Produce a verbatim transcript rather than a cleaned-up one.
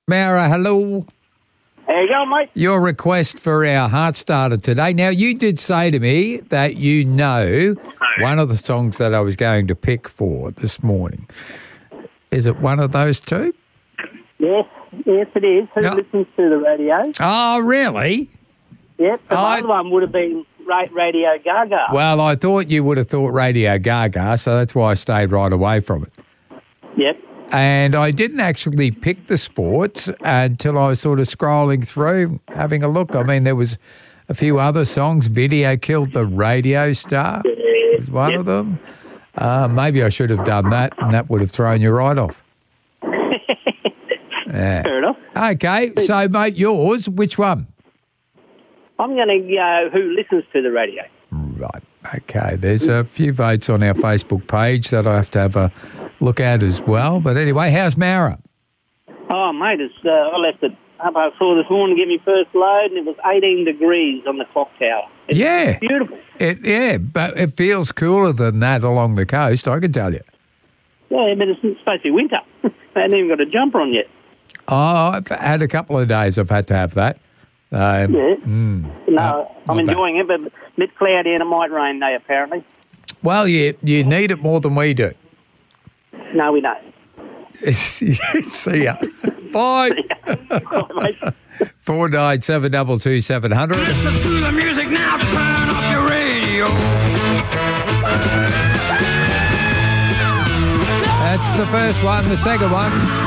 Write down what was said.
Mara, hello. How you going, mate? Your request for our heart starter today. Now, you did say to me that you know one of the songs that I was going to pick for this morning. Is it one of those two? Yes, yes, it is. Who Yeah. listens to the radio? Oh, really? Yep, the I- other one would have been Ra- Radio Gaga. Well, I thought you would have thought Radio Gaga, so that's why I stayed right away from it. Yep. And I didn't actually pick the sports until I was sort of scrolling through, having a look. I mean, there was a few other songs. Video Killed the Radio Star was one Yep. of them. Uh, maybe I should have done that, and that would have thrown you right off. Yeah. Fair enough. Okay, so, mate, yours, which one? I'm going to go Who Listens to the Radio. Right, okay. There's a few votes on our Facebook page that I have to have a look at as well. But anyway, how's Mara? Oh, mate, it's, uh, I left it up at four this morning to get my first load, and it was eighteen degrees on the clock tower. It's Yeah. beautiful. It, yeah, but it feels cooler than that along the coast, I can tell you. Yeah, but it's supposed to be winter. I haven't even got a jumper on yet. Oh, I've had a couple of days I've had to have that. Um, Yeah. mm, No, uh, I'm not bad. enjoying it, but a bit cloudy and it might rain though, apparently. Well, you, you need it more than we do. No, we don't. See ya. Bye. Four nine seven double two seven hundred. Listen to the music now, turn up your radio. That's the first one. The second one.